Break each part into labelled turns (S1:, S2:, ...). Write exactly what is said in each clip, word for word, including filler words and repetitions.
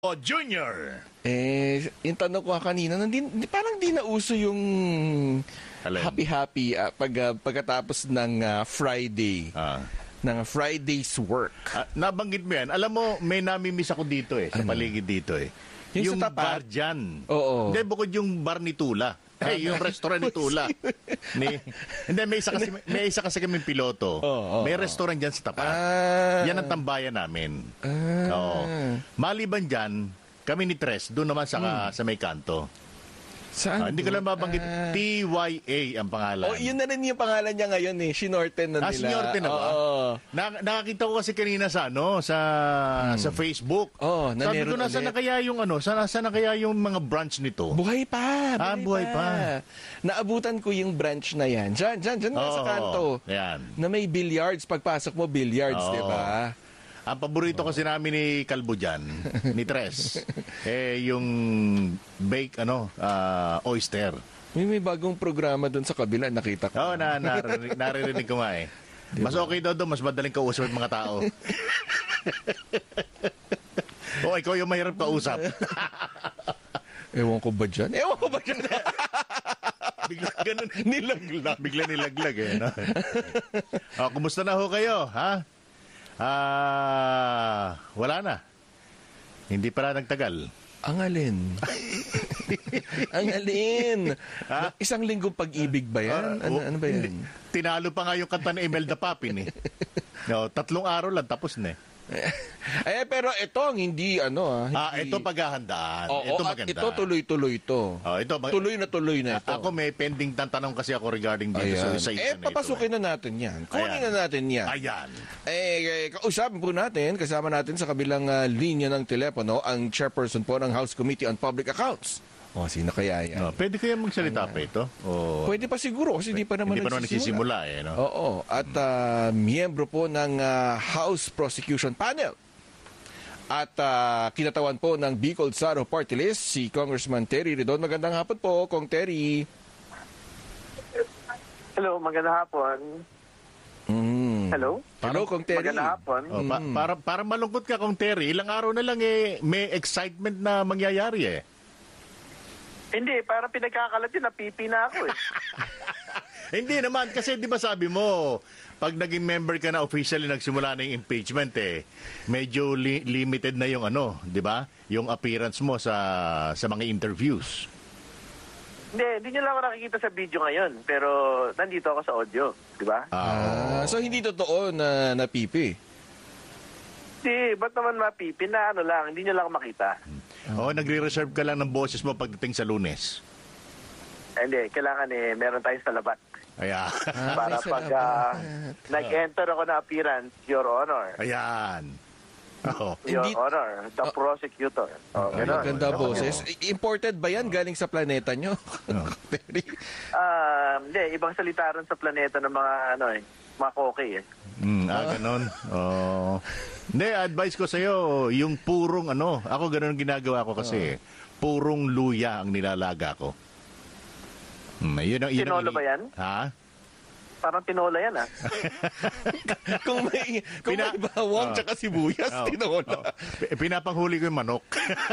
S1: O Junior.
S2: Eh, yung tanong ko kanina, nandin, parang di na uso yung
S1: Alin?
S2: happy-happy ah, pag, ah, pagkatapos ng ah, Friday.
S1: Ah.
S2: Ng Friday's work.
S1: Ah, nabanggit mo yan. Alam mo, may namimiss ako dito eh, sa
S2: Ano?
S1: paligid dito eh.
S2: Yung sa tapat?
S1: bar dyan.
S2: Oo.
S1: Hindi, bukod yung bar ni Tula. Eh, yung restaurant ni Tula. ni, hindi, may isa kasi, may isa kasi kaming piloto.
S2: Oo, oo,
S1: may
S2: oo.
S1: restaurant dyan sa tapat.
S2: Ah.
S1: Yan ang tambayan namin.
S2: Ah.
S1: Oo. Maliban dyan, kami ni Tres, doon naman sa,
S2: Hmm.
S1: sa may kanto.
S2: Saan?
S1: Ah, hindi ko lang mabanggit.
S2: Ah.
S1: T Y A ang pangalan.
S2: Oh, yun na rin yung pangalan niya ngayon eh. Shinorten na
S1: Ah,
S2: nila.
S1: Shinorten na ba?
S2: Oo.
S1: Na, nakakita ko kasi kanina sa ano sa sa Facebook.
S2: Oh, na
S1: Sabi ko
S2: meron
S1: nasa na
S2: ulit.
S1: kaya yung ano, sana sana kaya yung mga branch nito.
S2: Buhay pa.
S1: Ah, buhay pa.
S2: Naabutan ko yung branch na yan. Diyan, diyan, diyan nga sa
S1: Oo,
S2: kanto.
S1: Yan.
S2: Na may billiards. Pagpasok mo, billiards,
S1: Oo.
S2: di ba?
S1: Ang paborito kasi namin ni Kalbo dyan, ni Tres, eh yung bake ano, ah, oyster.
S2: May, may bagong programa doon sa kabila, nakita ko.
S1: Oo, na, naririnig, naririnig ko nga eh. Mas okay daw doon, mas madaling kausap ng mga tao. O, ikaw yung mahirap kausap.
S2: Ewan ko ba dyan? Ewan ko ba dyan?
S1: Bigla ganun.
S2: Nilaglag.
S1: Bigla nilaglag eh. No? O, kumusta na ho kayo, ha? Ah, wala na. Hindi pala nagtagal.
S2: Ang alin? Ang alin?
S1: Ha?
S2: Isang linggong pag-ibig ba yan?
S1: Ah,
S2: Ano,
S1: oh,
S2: ano ba yan?
S1: hindi. Tinalo pa nga yung kanta ni Imelda Papin eh. No, tatlong araw lang tapos na eh.
S2: Eh, pero ito ang hindi, ano ah.
S1: Ah,
S2: hindi-
S1: ito paghahandaan.
S2: Oo,
S1: ito
S2: at
S1: maganda.
S2: ito tuloy-tuloy to.
S1: Oh, ito mag-
S2: Tuloy na tuloy na ito.
S1: Ako may pending tanong kasi ako regarding dito sa
S2: Ayan.
S1: isa
S2: Eh, papasukin na natin yan. Kunin
S1: Ayan.
S2: na natin yan.
S1: Ayan.
S2: Eh, eh, kausapin po natin, kasama natin sa kabilang ah, linya ng telepono, ang chairperson po ng House Committee on Public Accounts. O, sino kaya yan?
S1: No, pwede kaya magsalita pa ito? O,
S2: Pwede pa siguro kasi hindi pa naman
S1: hindi pa naman nagsisimula eh. No?
S2: Oo. At ah, miyembro po ng ah, House Prosecution Panel. At ah, kinatawan po ng Bicol Saro Party List, si Congressman Terry Redon. Magandang hapon po, Kong Terry.
S3: Hello, magandang hapon.
S2: Mm.
S3: Hello?
S2: Hello, Kong Terry.
S3: Magandang hapon.
S1: Oh, pa- para, para malungkot ka kung Terry, ilang araw na lang eh, may excitement na mangyayari eh.
S3: Hindi, parang pinagkakalat yun, napipi na ako eh.
S1: Hindi naman, kasi di ba sabi mo, pag naging member ka na officially nagsimula na yung impeachment eh, medyo li- limited na yung ano, di ba? Yung appearance mo sa sa mga interviews.
S3: Hindi, hindi nyo lang ako nakikita sa video ngayon, pero nandito ako sa audio, di ba?
S2: Ah, so hindi totoo na napipi.
S3: Hindi, ba't naman mapipi na ano lang, hindi nyo lang ako makita.
S1: Oo, nagre-reserve ka lang ng boses mo pagdating sa Lunes.
S3: Eh, Hindi, kailangan eh, meron tayong salabat.
S1: Ayan.
S2: Ah,
S3: para
S2: may
S3: pag
S2: salamat.
S3: ah, nag-enter ako na appearance, Your Honor.
S1: Ayan. Oo.
S3: Your
S2: Hindi-
S3: Honor, the
S2: Oh.
S3: prosecutor. Oh,
S2: Ay,
S3: ganun.
S2: maganda
S3: Ganun.
S2: boses. Imported ba yan galing sa planeta nyo? Terry?
S3: Ah, hindi, ibang salita rin sa planeta ng mga ano eh, mga koke eh.
S1: Mm, ah, ganun. Oh. Hindi, advice ko sa'yo, yung purong ano, ako ganun ang ginagawa ko kasi, purong luya ang nilalaga ko. Hmm, yun ang, yun ang
S3: Tinola
S1: ini-
S3: ba yan?
S1: Ha?
S3: Parang tinola yan ah.
S2: kung may, kung
S1: Pina-
S2: may bawang
S1: Oh.
S2: tsaka sibuyas,
S1: Oh,
S2: tinola.
S1: oh. P- Pinapanghuli ko yung manok.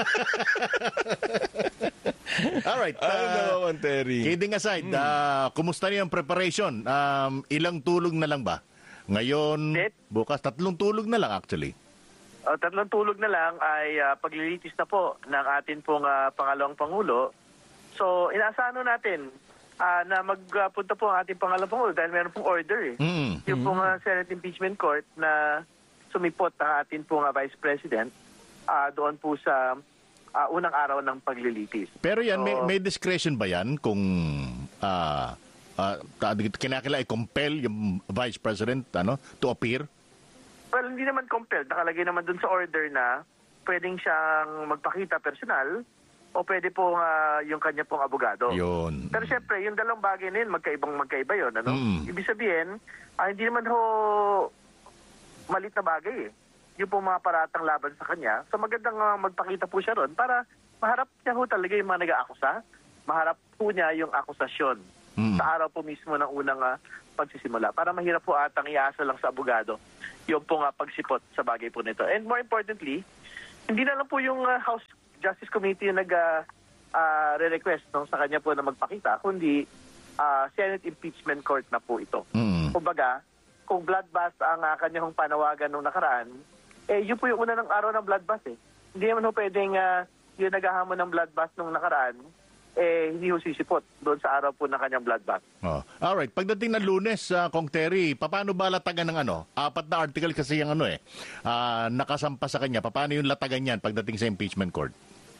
S1: Alright.
S2: Ay,
S1: uh,
S2: naman, Terry.
S1: kidding aside, ah, kumusta niyo ang preparation? Um, ilang tulog na lang ba? Ngayon,
S3: Net?
S1: bukas, tatlong tulog na lang actually.
S3: Uh, tatlong tulog na lang ay uh, paglilitis na po ng atin pong ah, pangalawang Pangulo. So, inaasahan nun natin ah, na magpunta po ang ating pangalawang Pangulo dahil meron pong order eh.
S1: Mm.
S3: Yung pong ah, Senate Impeachment Court na sumipot ang atin pong ah, Vice President ah, doon po sa ah, unang araw ng paglilitis.
S1: Pero yan, may,
S3: So,
S1: may discretion ba yan kung ah uh, kinakailangan i-compel yung Vice President ano, to appear?
S3: Well, hindi naman compelled. Nakalagay naman dun sa order na pwedeng siyang magpakita personal o pwede po ah, yung kanya pong abogado.
S1: Yun.
S3: Pero siyempre, yung dalawang bagay na yun, magkaibang magkaiba yun. Ano?
S1: Mm.
S3: Ibig sabihin, ah, hindi naman ho malit na bagay eh. Yung po mga paratang laban sa kanya. So magandang ah, magpakita po siya ron para maharap niya ho talaga yung mga nag-aakusa. Maharap po niya yung akusasyon
S1: Mm.
S3: sa araw po mismo ng unang ah, pagsisimula. Para mahirap po atang iasa lang sa abogado yung po nga pagsipot sa bagay po nito. And more importantly, hindi na lang po yung uh, House Justice Committee yung nag uh, uh, re-request no, sa kanya po na magpakita, kundi uh, Senate Impeachment Court na po ito.
S1: Mm.
S3: Kumbaga, kung bloodbath ang uh, kanyang panawagan nung nakaraan, eh yun po yung una ng araw ng bloodbath eh. Hindi naman ho pwedeng uh, yung naghahamon ng bloodbath nung nakaraan, eh hindi ho sisipot doon sa araw po ng kanyang bloodbath.
S1: Oh. Alright, pagdating ng Lunes, uh, Kong Terry, paano ba latagan ng ano? Apat na article kasi yung ano eh, uh, nakasampa sa kanya. Paano yung latagan yan pagdating sa impeachment court?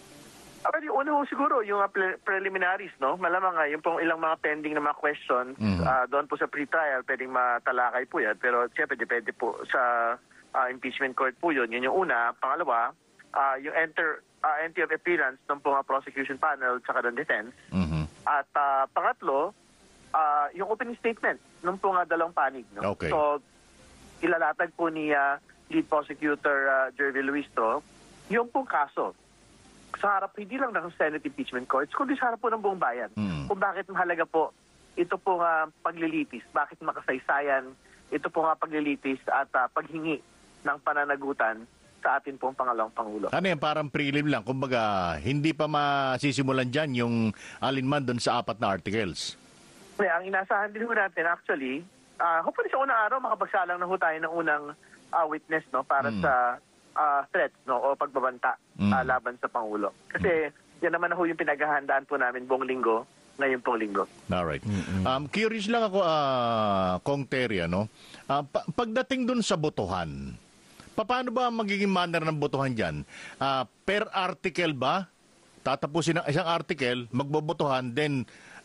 S3: Ah, yung una ho siguro, yung uh, pre- preliminaries, no? Malamang nga, yung pong ilang mga pending na mga questions,
S1: Mhm.
S3: uh, doon po sa pre-trial, pwedeng matalakay po yan. Pero siyempre, depende po sa uh, impeachment court po yun. Yun yung una. Pangalawa, uh, yung enter, uh, entry of appearance ng pong uh, prosecution panel tsaka ng defense.
S1: Mhm.
S3: At uh, pangatlo, uh, yung opening statement ng pong uh, dalawang panig. No?
S1: Okay.
S3: So, ilalatag po ni uh, lead prosecutor uh, Jervy Luistro yung pong kaso sa harap hindi lang ng Senate Impeachment Courts, kundi sa harap po ng buong bayan.
S1: Mm.
S3: Kung bakit mahalaga po ito po nga paglilitis, bakit makasaysayan ito po nga paglilitis at uh, paghingi ng pananagutan sa atin pong pangalawang Pangulo.
S1: Ano yan, parang prelim lang. Kumbaga, hindi pa masisimulan dyan yung alinman doon sa apat na articles.
S3: Kaya ang inasahan din ho natin actually, uh, hopefully sa unang araw makapagsalang na ho tayo ng unang uh, witness no para
S1: Mm.
S3: sa uh, threats no o pagbabanta
S1: Mm.
S3: uh, laban sa Pangulo. Kasi yan naman na ho yung pinaghahandaan po namin buong linggo, ngayon pong linggo.
S1: Alright. Um, curious lang ako, uh, Kong Terry, ano? Uh, pa- pagdating doon sa botohan, paano ba magiging manner ng botohan dyan? Uh, per article ba? Tatapusin ng isang article, magbobotohan, then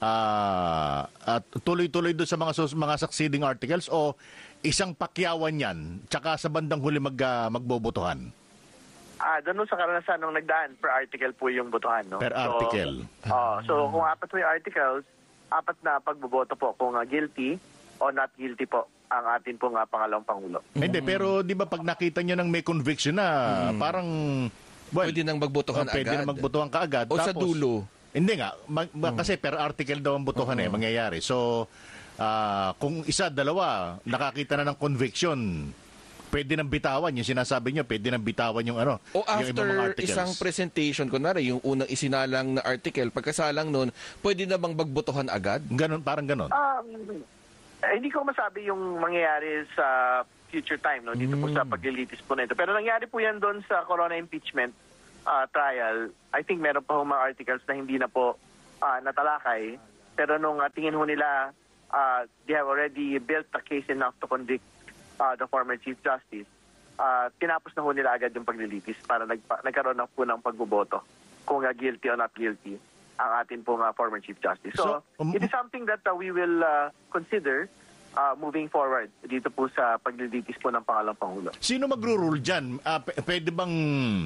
S1: uh, at tuloy-tuloy doon sa mga, sus- mga succeeding articles o isang pakyawan yan, tsaka sa bandang huli mag, uh, magbobotohan?
S3: Ah, doon sa karanasan nung nagdaan, per article po yung botohan, no?
S1: Per
S3: So,
S1: article.
S3: oh, so kung apat po yung articles, apat na pagboboto po kung uh, guilty o not guilty po ang atin pong uh, pangalawang Pangulo.
S1: Hindi, pero di ba pag nakita nyo nang may conviction na, parang, well,
S2: Pwede nang magbotohan
S1: oh, pwede
S2: agad.
S1: na magbotohan ka agad.
S2: O sa
S1: Tapos-
S2: dulo.
S1: Hindi nga, mag, mag- kasi per article daw ang botohan eh, mangyayari. So, ah, kung isa, dalawa, nakakita na ng conviction, pwede nang bitawan. Yung sinasabi nyo, pwede nang bitawan yung ano,
S2: O
S1: yung ibang mga
S2: after
S1: articles.
S2: isang presentation, kunwari yung unang isinalang na article, pagkasalang nun, pwede na bang magbotohan agad?
S1: Ganon, parang ganon.
S3: Um, eh, hindi ko masabi yung mangyayari sa future time, no? Dito po sa paglilitis po na ito. Pero nangyari po yan doon sa corona impeachment uh, trial. I think meron pa ho mga articles na hindi na po uh, natalakay. Pero nung uh, tingin ho nila, uh, they have already built a case enough to convict uh, the former Chief Justice. Uh, tinapos na ho nila agad yung paglilitis para nagpa- nagkaroon na po ng pagboboto kung uh, guilty or not guilty ang atin pong uh, former Chief Justice. So,
S1: So, um,
S3: it is something that uh, we will uh, consider uh, moving forward dito po sa paglilitis po ng pangalawang Pangulo.
S1: Sino magro-rule dyan? Ah, p- pwede bang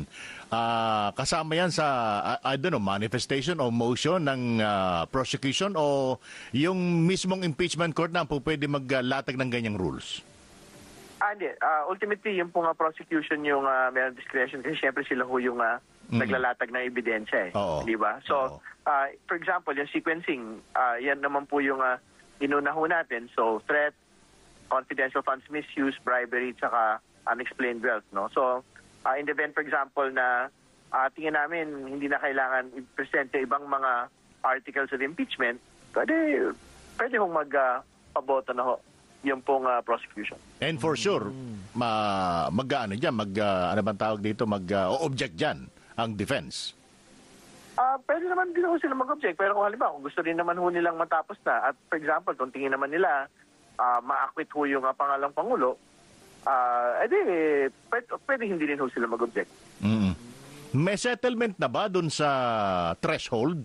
S1: ah, kasama yan sa, I, I don't know, manifestation o motion ng ah, prosecution o yung mismong impeachment court na po pwede maglatag ng ganyang rules?
S3: Ah, hindi. Uh, ultimately, yung pong uh, prosecution yung uh, meron discretion kasi syempre sila ho yung uh,
S1: Mm.
S3: naglalatag ng ebidensya eh.
S1: Oo.
S3: Di ba? So,
S1: Oo.
S3: uh, for example, yung sequencing, uh, yan naman po yung uh, inuna ho natin. So, threat, confidential funds misuse, bribery, tsaka unexplained wealth. No? So, uh, in the event, for example, na uh, tingin namin hindi na kailangan i-present yung ibang mga articles of impeachment, pwede, pwede hong mag-paboto na ho yung pong uh, prosecution.
S1: And for sure, ma, mag, ano dyan, mag, ah, ano bang tawag dito, mag-object dyan ang defense.
S3: Ah, pwede naman din ho sila mag-object. Pero kung halimbawa, kung gusto rin naman ho nilang matapos na, at for example, kung tingin naman nila, ah, ma-acquit ho yung uh, pangalawang Pangulo, ah, edi, pwede, pwede hindi rin ho sila mag-object.
S1: Mm. May settlement na ba dun sa threshold?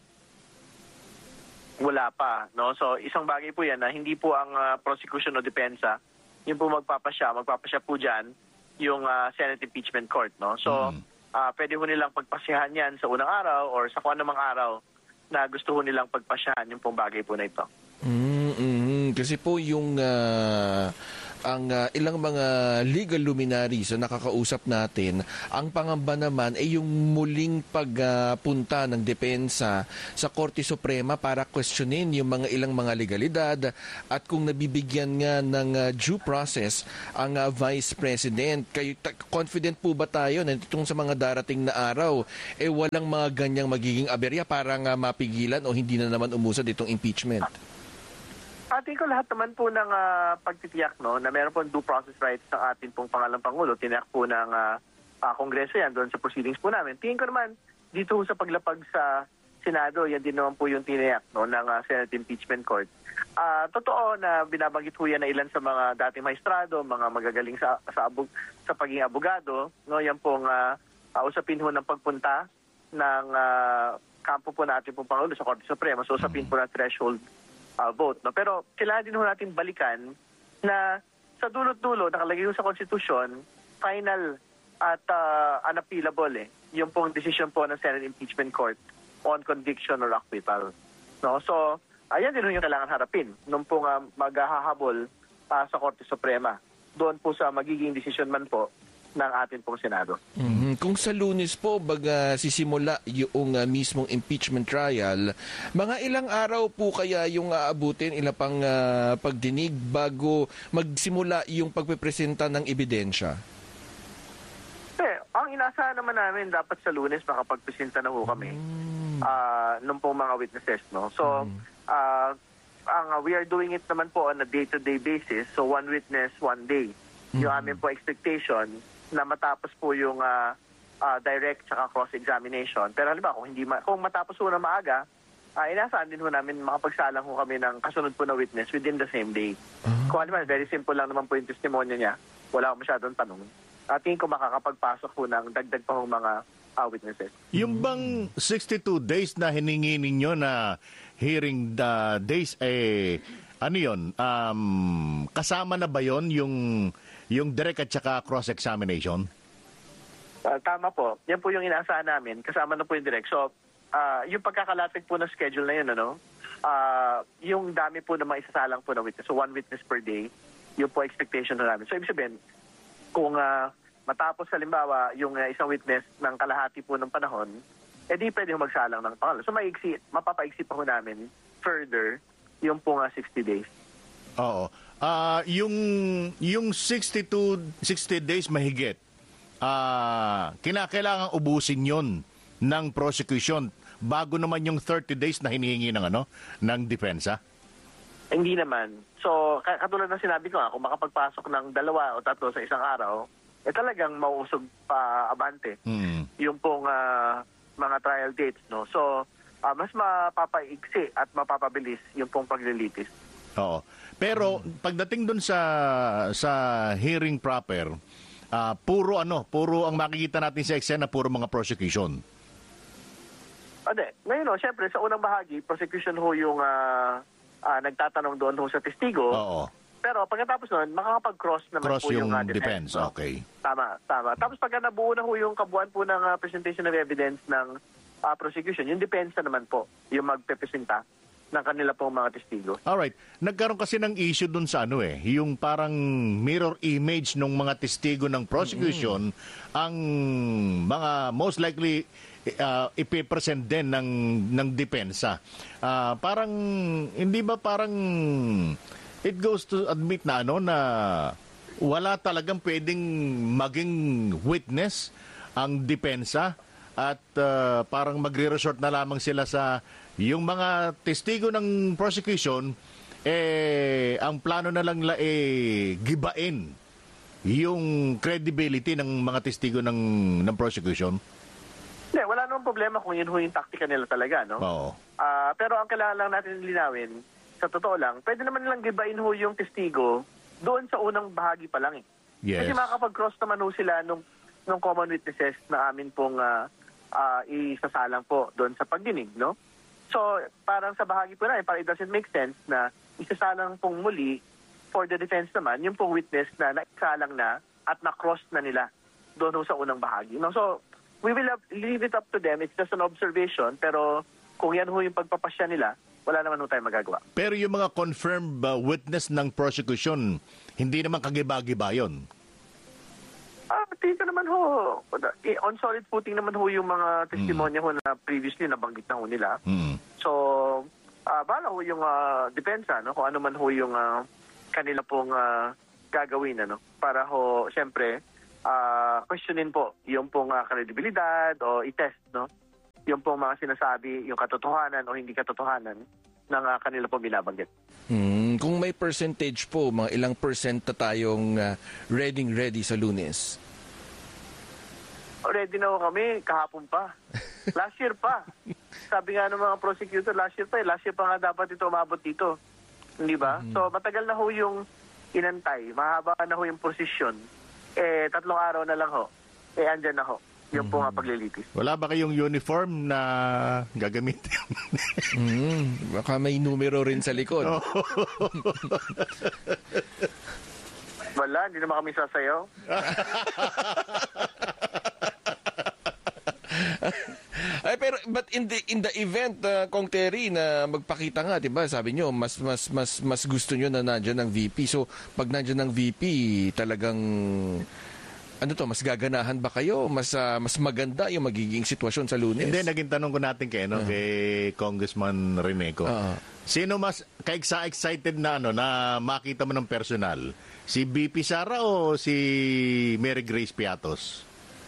S3: Wala pa, no? So, isang bagay po yan na hindi po ang ah, prosecution o depensa, yung po magpapasya, magpapasya po dyan yung ah, Senate Impeachment Court, no? So,
S1: Mm.
S3: ah, pwede ho nilang pagpasyahan yan sa unang araw or sa kung anumang araw na gusto ho nilang pagpasyahan yung pong bagay po na ito.
S2: Mm-hmm. Kasi po yung uh, ang uh, ilang mga legal luminaries na nakakausap natin, ang pangamba naman ay yung muling pagpunta uh, ng depensa sa Korte Suprema para questionin yung mga ilang mga legalidad at kung nabibigyan nga ng uh, due process ang uh, Vice President. Kayo, ta- confident po ba tayo na itong sa mga darating na araw, eh walang mga ganyang magiging aberya para nga mapigilan o hindi na naman umusad itong impeachment?
S3: Ating ko lahat naman po ng uh, pagtitiyak no, na meron po due process rights sa ating pong pangalang Pangulo. Tiniyak po ng uh, uh, Kongreso yan doon sa proceedings po namin. Tingin ko naman dito sa paglapag sa Senado, yan din naman po yung tiniyak no, ng uh, Senate Impeachment Court. Uh, totoo na binabanggit po yan na ilan sa mga dating maestrado, mga magagaling sa sa, abog, sa pagiging abogado. No, yan pong uh, uh, usapin ho ng pagpunta ng uh, kampo po natin pong Pangulo sa Korte Suprema. So usapin po ng threshold Uh, vote. No? Pero kailangan din ho natin balikan na sa dulot-dulo, nakalagay yung sa Constitution, final at uh, unappealable eh. Yung pong decision po ng Senate Impeachment Court on conviction or acquittal. No? So, ayan din ho yung kailangan harapin nung pong uh, maghahabol uh, sa Korte Suprema. Doon po sa magiging decision man po ng atin pong Senado.
S2: Mm-hmm. Kung sa Lunes po, baga sisimula yung uh, mismong impeachment trial, mga ilang araw po kaya yung aabutin, ilang pang uh, pagdinig bago magsimula yung pagpepresenta ng ebidensya?
S3: Eh, ang inaasahan naman namin, dapat sa Lunes makapagpresenta na ho kami mm. uh, nung pong mga witnesses. No? So, mm. uh, ang, uh, we are doing it naman po on a day-to-day basis. So, one witness, one day. Mm. Yung amin po expectation na matapos po yung uh, uh, direct tsaka cross-examination. Pero halimbawa, kung, hindi ma- kung matapos po na maaga, uh, inasaan din po namin makapagsalang po kami ng kasunod po na witness within the same day. Uh-huh. Kung halimbawa, very simple lang naman po yung testimonya niya, wala ko masyadong tanong. At tingin ko makakapagpasok po ng dagdag pa mga uh, witnesses.
S1: Yung bang sixty-two days na hiningi ninyo na hearing the days, eh, ano yun, um, kasama na ba yun yung yung direct at saka cross-examination?
S3: Uh, tama po. Yan po yung inaasahan namin. Kasama na po yung direct. So, uh, yung pagkakalatig po ng schedule na yun, ano, uh, yung dami po na mga isasalang po na witness. So, one witness per day, yung po expectation na namin. So, ibig sabihin, kung uh, matapos halimbawa yung uh, isang witness ng kalahati po ng panahon, eh di pwede magsalang ng pangalan. So, maiksi, mapapaiksi pa po namin further yung po nga sixty days.
S1: Oo. Uh, yung yung sixty-two, sixty days mahigit, uh, kinakailangan ubusin yon ng prosecution bago naman yung thirty days na hinihingi ng ano ng depensa?
S3: Hindi naman. So, katulad ng sinabi ko nga, kung makapagpasok ng dalawa o tatlo sa isang araw, eh talagang mauusog pa abante hmm. yung pong uh, mga trial dates. No? So, uh, mas mapapaiksi at mapapabilis yung pong paglilitis.
S1: Oo. Pero pagdating dun sa sa hearing proper, uh, puro ano, puro ang makikita natin sa eksena, puro mga prosecution.
S3: Ade, ngayon no, syempre sa unang bahagi, prosecution ho yung uh, uh, nagtatanong doon ho sa testigo.
S1: Oo.
S3: Pero pagkatapos nun, makakapag-cross naman
S1: Cross
S3: po yung,
S1: yung
S3: uh, defense.
S1: defense, no? Okay.
S3: Tama, tama. Tapos pagka nabuo na ho yung kabuuan po ng uh, presentation of evidence ng uh, prosecution, yung depensa naman po, yung magpepresenta ng kanila pong mga testigo.
S1: Alright. Nagkaroon kasi ng issue dun sa ano eh, yung parang mirror image ng mga testigo ng prosecution, mm-hmm. ang mga most likely uh, ipipresent din ng, ng depensa. Uh, parang, hindi ba parang it goes to admit na ano na wala talagang pwedeng maging witness ang depensa at uh, parang magre-resort na lamang sila sa yung mga testigo ng prosecution, eh, ang plano na lang la, eh, gibain yung credibility ng mga testigo ng, ng prosecution?
S3: Hindi, wala namang problema kung yun ho yung taktika nila talaga, no?
S1: Oo.
S3: Uh, pero ang kailangan lang natin linawin, sa totoo lang, pwede naman nilang gibain ho yung testigo doon sa unang bahagi pa lang eh.
S1: Yes.
S3: Kasi makakapag-cross naman ho sila nung, nung common witnesses na amin pong uh, uh, isasalang po doon sa pagdinig, no? So, parang sa bahagi po na, parang it doesn't make sense na isasalang pong muli for the defense naman, yung pong witness na naisalang na at na-cross na nila doon sa unang bahagi. No? So, we will have, leave it up to them. It's just an observation. Pero kung yan ho yung pagpapasya nila, wala naman ho tayong magagawa.
S1: Pero yung mga confirmed uh, witness ng prosecution, Hindi naman kagiba-giba yun.
S3: Ah, tingin ko naman ho, eh, on solid footing naman ho yung mga testimonya ho na previously nabanggit na ho nila.
S1: Mm.
S3: So, ah bala ho yung ah, depensa, no? Kung ano man ho yung ah, kanila pong ah, gagawin, ano? Para ho, siyempre, ah, questionin po yung pong ah, kredibilidad o i-test, no? Yung pong mga sinasabi, yung katotohanan o hindi katotohanan ng ah, kanila pong binabanggit.
S2: Hmm, kung may percentage po, mga ilang percent na tayong uh, ready-ready sa Lunes?
S3: Ready na ho kami, kahapon pa. Last year pa. Sabi nga ng mga prosecutor, last year pa eh. Last year pa nga dapat ito umabot dito. Hindi ba? Mm-hmm. So matagal na ho yung inantay. Mahaba na ho yung posisyon. Eh, tatlong araw na lang ho. Eh, andyan na ho. Yung mm-hmm. po nga paglilitis.
S1: Wala ba kayong uniform na gagamitin?
S2: mm, baka may numero rin sa likod.
S1: Oh.
S3: Wala, hindi naman kami sasayaw.
S2: Ay, pero but in the in the event uh, Kong Terry na magpakita nga, 'di ba? Sabi niyo mas mas mas mas gusto niyo na nandiyan ng V P. So, pag nandiyan ng V P, talagang ano to, mas gaganahan ba kayo? Mas uh, mas maganda yung magiging sitwasyon sa Lunes?
S1: Hindi, naging tanong ko natin kay ano, uh-huh. kay Congressman Reneco. Uh-huh. Sino mas ka-excited na ano na makita mo ng personal? Si B P Sara o si Mary Grace Piatos?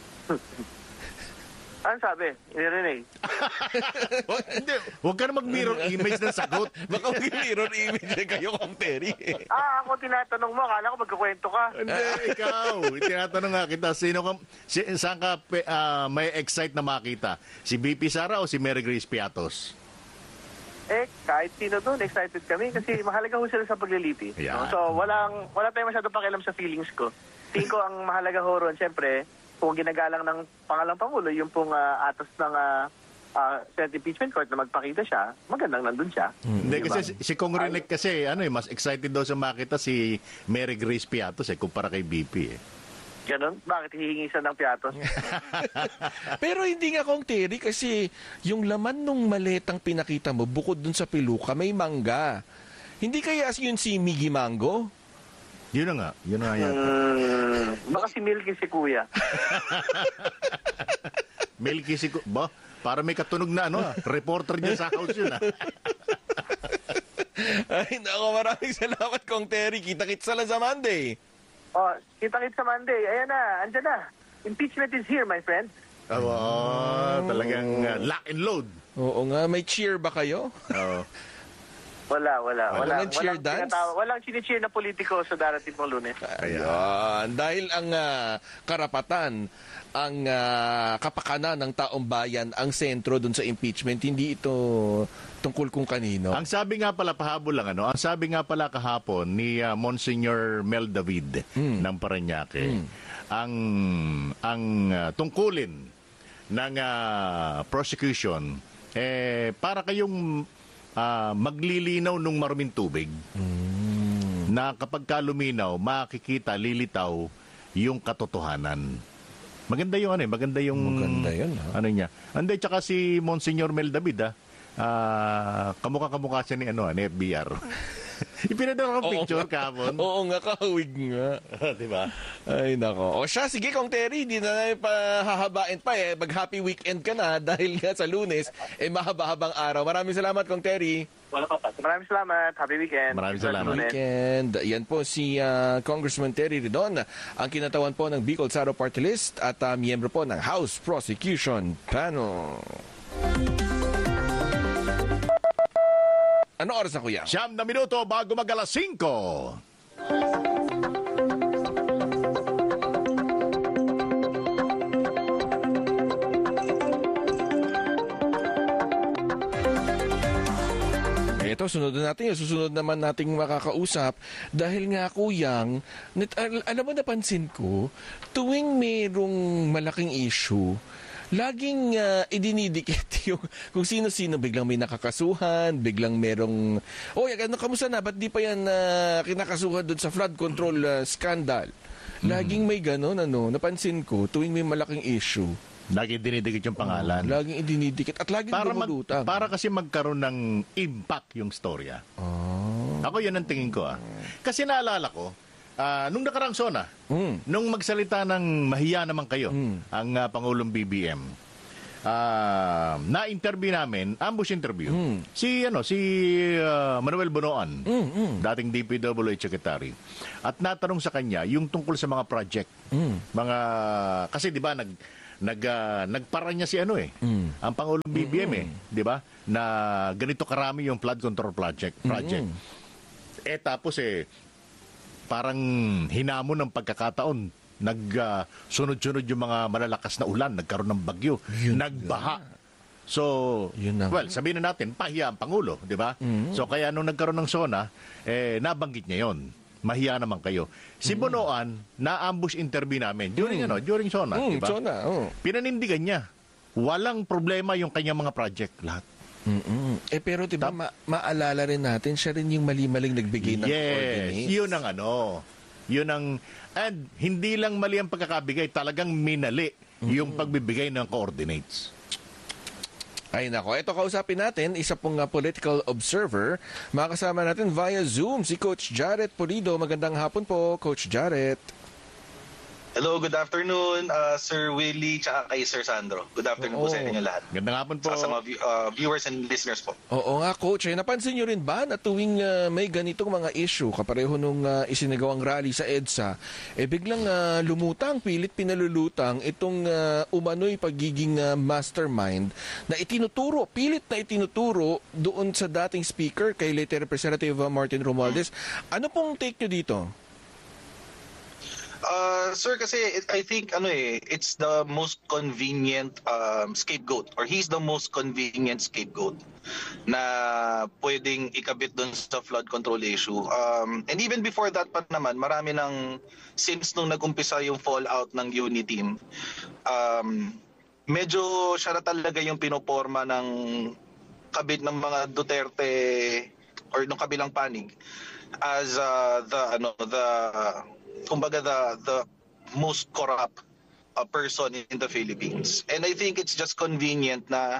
S3: Ano sabi? Nirinig.
S1: oh, hindi. Huwag ka na mag-mirror image ng sagot.
S2: Baka mag-mirror image na kayo, Kong Terry.
S3: ah, ako tinatanong mo. Akala ko magkakwento ka.
S1: Hindi, ikaw. Tinatanong nga kita. Sino ka, si, saan ka uh, may excite na makita? Si B P Sara o si Mary Grace Piatos?
S3: Eh, kahit sino doon, excited kami. Kasi mahalaga ho sila sa paglilitis.
S1: Yeah.
S3: No? So, walang, wala tayong masyadong pakialam sa feelings ko. Tingin ko ang mahalaga ho ron, siyempre, kung ginagalang ng pangalang Pangulo, yung pong uh, atos ng uh, uh, Senate Impeachment Court na magpakita siya, magandang nandun siya.
S1: Hindi,
S3: diba?
S1: kasi si, si Kong Rinek kasi, ano eh, mas excited daw sa makita si Mary Grace Piatos eh, kumpara kay B P eh.
S3: Ganon? Bakit hihingi siya ng piatos?
S2: Pero hindi nga, Kong Terry, kasi yung laman nung maletang pinakita mo, bukod dun sa piluka, may mangga. Hindi kaya yun si Miggy Mango?
S1: Yun na nga. Yun na nga yata.
S3: Hmm, baka si Milky si Kuya.
S1: Milky si Kuya. Ba? Para may katunog na ano ah. Reporter niya sa house yun ah.
S2: Ay, naku, maraming salamat, Kong Terry. Kita-kits lang sa Monday.
S3: Oh, kita-kits sa Monday. Ayan na, andyan na. Impeachment is here, my friend.
S1: Oh, oh, talagang uh, lock and load.
S2: Oo nga. May cheer ba kayo?
S1: Oo.
S3: Wala, wala. Wala,
S2: walang cheer
S3: walang
S2: dance?
S3: tinatawa, walang chini-cheer na politiko sa darating pong Lunes.
S2: Ayan. Dahil ang uh, karapatan, ang uh, kapakanan ng taong bayan, ang sentro dun sa impeachment, hindi ito tungkol kung kanino.
S1: Ang sabi nga pala, pahabol lang ano, ang sabi nga pala kahapon ni uh, Monsignor Mel David hmm. ng Parañaque, hmm. ang, ang uh, tungkulin ng uh, prosecution, eh, para kayong Uh, maglilinaw nung maruming tubig mm. na kapag kaluminaw, makikita, lilitaw yung katotohanan. Maganda yung ano eh, maganda yung
S2: maganda yun, ha?
S1: Ano niya. Ande, tsaka si Monsignor Mel David ha, uh, kamukha-kamukha siya ni, ano, ni F B R. Ipinadala kong picture kahapon.
S2: Oo nga, kahawig nga.
S1: Diba?
S2: Ay, nako. O siya, sige, Kong Terry, hindi na namin pahahabain pa eh. Mag-happy weekend ka na dahil nga sa Lunes, eh mahaba-habang araw. Maraming salamat, Kong Terry.
S3: Maraming salamat. Happy weekend.
S1: Maraming salamat.
S2: Weekend. Yan po si uh, Congressman Terry Ridon, ang kinatawan po ng Bicol Saro Party List at uh, miyembro po ng House Prosecution Panel. Ano oras na, kuya?
S1: Siyam na minuto bago mag-alas singko.
S2: Ito, sunod na natin. Susunod naman nating makakausap. Dahil nga, kuyang, net, al- alam mo, napansin ko, tuwing mayroong malaking issue, laging uh, idinidikit yung kung sino-sino, biglang may nakakasuhan, biglang merong, oh, ano, kamusta na? Ba't di pa yan uh, kinakasuhan doon sa flood control uh, scandal? Laging may ganon, ano, napansin ko, tuwing may malaking issue.
S1: Laging dinidikit yung pangalan.
S2: Oh, laging idinidikit at laging
S1: para
S2: dumudutang.
S1: Mag, para kasi magkaroon ng impact yung storya.
S2: Oh.
S1: Ako yun ang tingin ko ah. Kasi naalala ko, ah, nung nakarang SONA,
S2: Mm.
S1: nung magsalita ng mahiya naman kayo,
S2: Mm.
S1: ang ah, Pangulong B B M, ah, na-interview namin, ambush interview,
S2: Mm.
S1: si ano si ah, Manuel Bonoan,
S2: Mm, mm.
S1: dating D P W H Secretary. At natanong sa kanya yung tungkol sa mga project.
S2: Mm.
S1: Mga kasi 'di ba nag nag ah, nagpara niya si ano eh.
S2: Mm.
S1: Ang Pangulong B B M eh, 'di ba? Na ganito karami yung flood control project, project. Eh tapos eh parang hinamon ng pagkakataon. Nag ah, sunod-sunod yung mga malalakas na ulan, nagkaroon ng bagyo,
S2: Yun
S1: nagbaha. So,
S2: Yun na.
S1: well, sabihin na natin, pahiya ang Pangulo, di ba? So, kaya nung nagkaroon ng SONA, eh, nabanggit niya yon. Mahiya naman kayo. Si Bonoan, na-ambush interview namin during, ano, during SONA,
S2: Mm,
S1: di ba?
S2: SONA, oh.
S1: Pinanindigan niya. Walang problema yung kanyang mga project, lahat.
S2: Mm-mm. Eh pero diba ma- maalala rin natin siya rin yung mali-maling nagbigay ng
S1: Yes,
S2: coordinates.
S1: yun ang ano. Yun ang, and hindi lang mali ang pagkakabigay, talagang minali yung pagbibigay ng coordinates.
S2: Ay nako, ito kausapin natin, isa pong uh, political observer. Makasama natin via Zoom si Coach Jarrett Pulido. Magandang hapon po, Coach Jarrett.
S4: Hello, good afternoon, uh, Sir Willie, tsaka kay Sir Sandro. Good afternoon po
S2: Oo.
S4: sa inyo lahat.
S1: Gandang hapon po.
S4: Tsaka sa mga view- uh, viewers and listeners po.
S2: Oo nga, Coach. Eh, napansin nyo rin ba na tuwing uh, may ganitong mga issue, kapareho nung uh, isinagawang rally sa EDSA, eh biglang uh, lumutang, pilit pinalulutang itong uh, umano'y pagiging uh, mastermind na itinuturo, pilit na itinuturo doon sa dating speaker kay late Representative uh, Martin Romualdez. Ano pong take nyo dito?
S4: Uh, sir, kasi it, I think ano eh, it's the most convenient um, scapegoat, or he's the most convenient scapegoat na pwedeng ikabit doon sa flood control issue. Um, and even before that pa naman, marami ng, since nung nag-umpisa yung fallout ng UNI team, um, medyo siya na talaga yung pinoporma ng kabit ng mga Duterte or nung kabilang panig as uh, the ano the kumbaga the the most corrupt uh, person in the Philippines. And I think it's just convenient na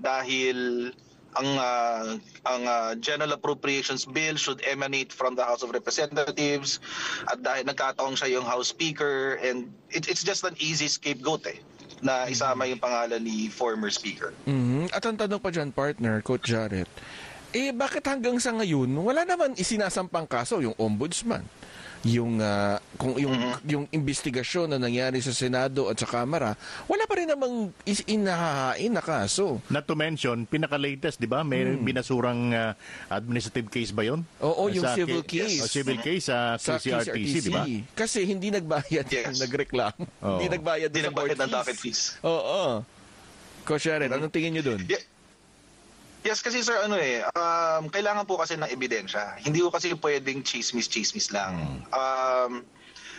S4: dahil ang uh, ang uh, General Appropriations Bill should emanate from the House of Representatives, at dahil nagkataong siya yung House Speaker, and it, it's just an easy scapegoat eh na isama yung pangalan ni former Speaker.
S2: Mhm. At ang tanong pa dyan, partner, Coach Jarrett, eh bakit hanggang sa ngayon wala naman isinasampang kaso yung ombudsman? Yung ah, kung yung yung investigasyon na nangyari sa Senado at sa Kamara, wala pa rin namang is inahahain na kaso.
S1: Not to mention, pinaka-latest, di ba? May binasurang ah, administrative case ba yun?
S2: Oo, yung
S1: Sa
S2: civil
S1: ki-
S2: case.
S1: oh, civil case sa
S2: Sa
S1: Q C R T C, di ba?
S2: Kasi hindi nagbayad
S4: Yes.
S2: yung nagreklamo.
S1: Oo.
S2: Hindi nagbayad
S4: Hindi
S2: sa court
S4: nagbayad ng docket
S2: fees.
S4: fees.
S2: Oo. Coach Jarrett, anong tingin nyo dun?
S4: Yeah. Yes, kasi sir, ano eh, um, kailangan po kasi ng ebidensya. Hindi ko kasi pwedeng chismis-chismis lang. Um,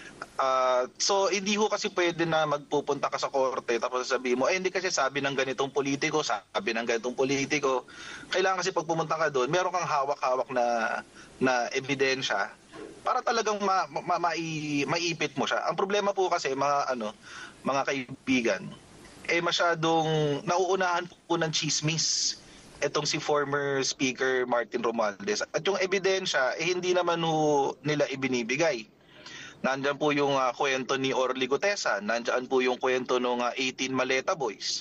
S4: uh, so, hindi ko kasi pwede na magpupunta ka sa korte tapos sasabihin mo, eh hindi kasi sabi ng ganitong politiko, sabi ng ganitong politiko. Kailangan kasi pag pumunta ka doon, meron kang hawak-hawak na, na ebidensya para talagang ma, ma, mai, maiipit mo siya. Ang problema po kasi, mga, ano, mga kaibigan, eh masyadong nauunahan po ng chismis etong si former Speaker Martin Romualdez. At yung ebidensya, eh, hindi naman ho nila ibinibigay. Nandyan po yung uh, kwento ni Orly Gutesa, nandyan po yung kwento ng uh, eighteen Maleta Boys.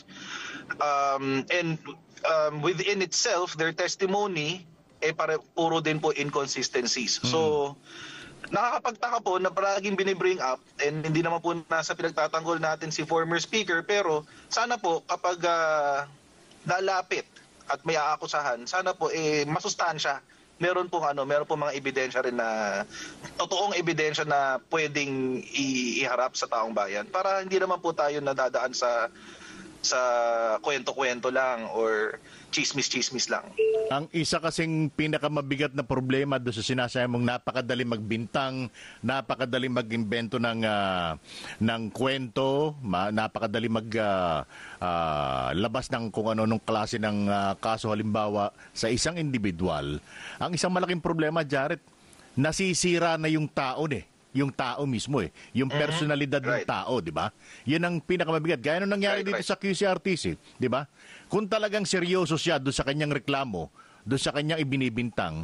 S4: Um, and um, within itself, their testimony, eh, pare, puro din po inconsistencies. So, nakakapagtaka po na paraging binibring up, and hindi naman po nasa pinagtatanggol natin si former Speaker, pero sana po kapag uh, lalapit at may aakusahan, sana po eh masustansya. Meron pong ano, meron pong mga ebidensya rin na totoong ebidensya na pwedeng i- iharap sa taong bayan para hindi naman po tayo nadadaan sa sa kwento-kwento lang or chismis-chismis lang.
S1: Ang isa kasing pinakamabigat na problema doon sa sinasabi mong napakadali magbintang, napakadali mag-imbento ng ah, ng kwento, ma- napakadali mag ah, ah, labas ng kung ano nung klase ng ah, kaso halimbawa sa isang individual. Ang isang malaking problema, Jarrett, nasisira na yung tao eh. Yung tao mismo eh. Yung personalidad ng
S4: Right.
S1: tao, di ba? Yun ang pinakamabigat. Gaya nung nangyari
S4: Right,
S1: dito
S4: right.
S1: sa Q C R T C, di ba? Kung talagang seryoso siya doon sa kanyang reklamo, doon sa kanyang ibinibintang,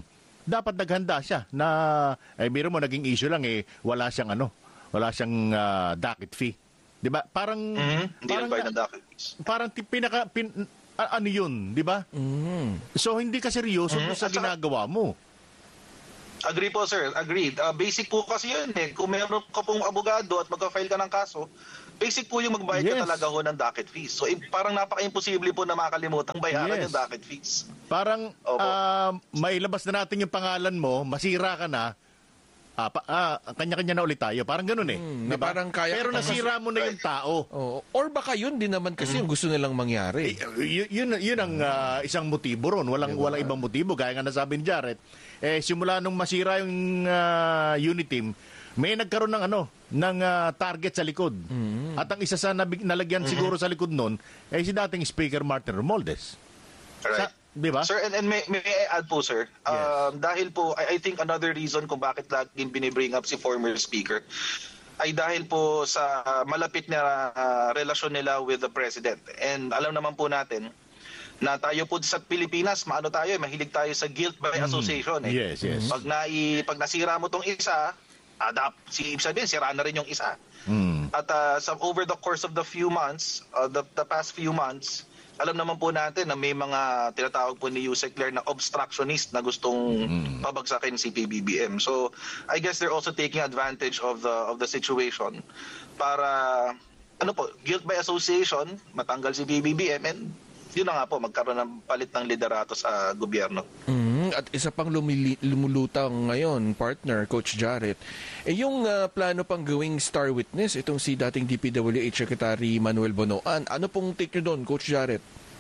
S1: dapat naghanda siya na, eh, biro mo, naging issue lang, eh, wala siyang ano, wala siyang uh, docket fee. Di ba? Parang,
S4: Mm-hmm. Hindi
S1: parang,
S4: nagbayad ng docket fees.
S1: parang ti- pinaka, pin, a- ano yun, di ba?
S2: Mm.
S1: So, hindi ka seryoso
S4: Mhm.
S1: doon sa
S4: At saka-
S1: ginagawa mo.
S4: Agree po, sir. Agreed. Uh, basic po kasi yun eh. Kung meron ka pong abogado at magka-file ka ng kaso, basic po yung magbayad
S1: Yes.
S4: ka talaga ho ng docket fees. So, eh, parang napaka-imposible po na makalimutan bayaran
S1: Yes.
S4: yung docket fees.
S1: Parang
S4: Opo.
S1: ah, mailabas na natin yung pangalan mo, masira ka na, ah, pa, ah, kanya-kanya na ulit tayo. Parang ganun eh.
S2: Hmm,
S1: Di
S2: na
S1: ba?
S2: parang kaya
S1: Pero
S2: kita-
S1: nasira mo na yung tao.
S2: Oo. Or baka yun din naman kasi yung gusto nilang mangyari.
S1: Eh, y- yun, yun ang ah, isang motibo ron. Walang, walang ibang motibo. Gaya nga nasabi ni Jarrett. Eh, simula nung masira yung ah, unit team, may nagkaroon ng ano, ng ah, target sa likod. At ang isa sa nabig, nalagyan siguro sa likod nun, eh si dating Speaker Martin Romualdez.
S4: Right.
S1: Sa- di ba?
S4: Sir, and, and may, may I add po, sir. Um, dahil po, I, I think another reason kung bakit laging binibring up si former speaker ay dahil po sa uh, malapit na uh, relasyon nila with the president. And alam naman po natin na tayo po sa Pilipinas, maano tayo, mahilig tayo sa guilt by association. Eh.
S1: Yes, yes.
S4: Pag, nai, pag nasira mo tong isa, adapt, si ibig sabihin, sira na rin yung isa.
S1: Mm.
S4: At uh, sa over the course of the few months, uh, the, the past few months, alam naman po natin na may mga tinatawag po ni Yusek Claire na obstructionist na gustong pabagsakin si P B B M. So, I guess they're also taking advantage of the of the situation para ano po, guilt by association, matanggal si P B B M, and yun na nga po, magkaroon ng palit ng liderato sa gobyerno.
S2: Mm, at isa pang lumili- lumulutang ngayon, partner, Coach Jarrett, eh yung ah, plano pang gawing star witness, itong si dating D P W H Secretary Manuel Bonoan. Ano pong take nyo doon, Coach Jarrett?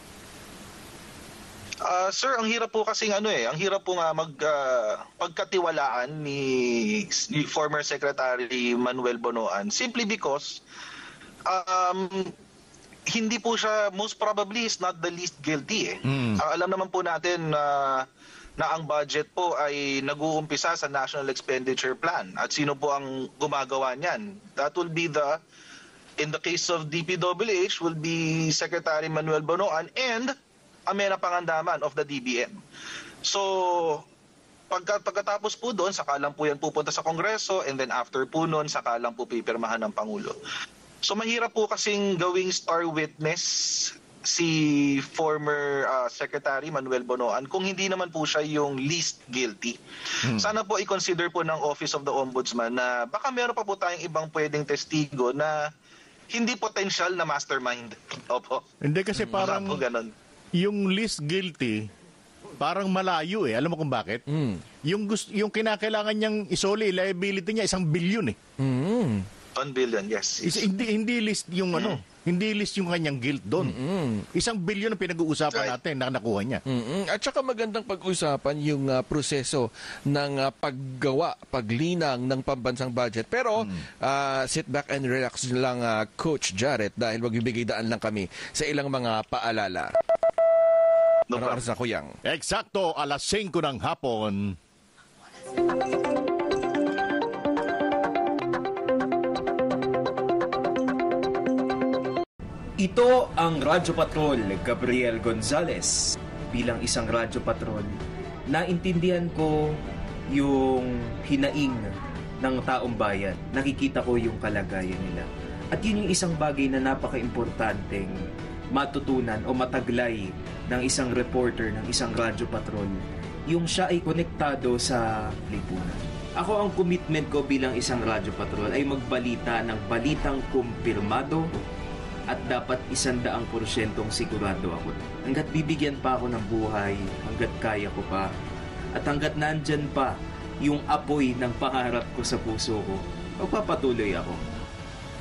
S4: Ah, sir, ang hirap po kasing ano eh, ang hirap po nga mag ah, pagkatiwalaan ni, ni former Secretary Manuel Bonoan simply because um, hindi po siya, most probably is not the least guilty eh.
S1: Mm.
S4: Ah, alam naman po natin na na ang budget po ay nag-uumpisa sa National Expenditure Plan. At sino po ang gumagawa niyan? That will be the, in the case of D P W H, will be Secretary Manuel Bonoan and Amena Pangandaman of the D B M. So, pagka, pagkatapos po doon, saka lang po yan pupunta sa Kongreso, and then after po noon, saka lang po pipirmahan ng Pangulo. So mahirap po kasing gawing star witness si former uh, Secretary Manuel Bonoan kung hindi naman po siya yung least guilty. Hmm. Sana po i-consider po ng Office of the Ombudsman na baka meron pa po tayong ibang pwedeng testigo na hindi potential na mastermind. Opo.
S1: Hindi kasi
S4: Baka
S1: parang
S4: po ganun.
S1: yung least guilty, parang malayo eh. Alam mo kung bakit?
S2: Mm.
S1: Yung, gusto, yung kinakailangan niyang isoli, liability niya, isang bilyon eh.
S2: Mm.
S4: one billion, yes.
S1: Is, hindi, hindi list yung ano, hindi list yung kanyang guilt doon. Isang bilyon ang pinag-uusapan
S4: Right.
S1: natin na nakuha niya.
S2: Mm-mm. At saka magandang pag-usapan yung ah, proseso ng ah, paggawa, paglinang ng pambansang budget. Pero ah, sit back and relax lang, ah, Coach Jarrett, dahil magbibigay daan lang kami sa ilang mga paalala.
S4: No
S2: Anong
S4: problem.
S2: oras na, Kuyang?
S1: Eksakto, alas singko ng hapon.
S5: Ito ang Radyo Patrol, Gabriel Gonzalez. Bilang isang Radyo Patrol, naintindihan ko yung hinaing ng taong bayan. Nakikita ko yung kalagayan nila. At yun yung isang bagay na napaka-importanteng matutunan o mataglay ng isang reporter, ng isang Radyo Patrol. Yung siya ay konektado sa lipunan. Ako, ang commitment ko bilang isang Radyo Patrol ay magbalita ng balitang kumpirmado at dapat isandaang porsyentong sigurado ako. Hanggat bibigyan pa ako ng buhay, hanggat kaya ko pa, at hanggat nandyan pa yung apoy ng pangarap ko sa puso ko, magpapatuloy ako.